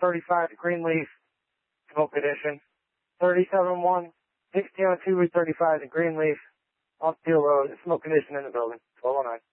35 Greenleaf, smoke condition. 37-1, 1602 Route 35 Greenleaf, on Steel Road, smoke condition in the building, 1209.